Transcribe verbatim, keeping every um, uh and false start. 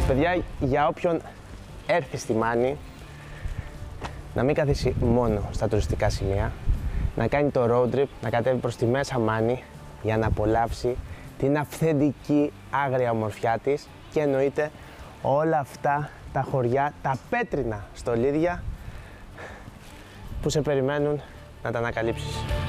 Παιδιά, για όποιον έρθει στη Μάνη, να μην καθίσει μόνο στα τουριστικά σημεία, να κάνει το road trip, να κατέβει προς τη Μέσα Μάνη για να απολαύσει την αυθεντική άγρια ομορφιά της και εννοείται όλα αυτά τα χωριά, τα πέτρινα στολίδια που σε περιμένουν να τα ανακαλύψεις.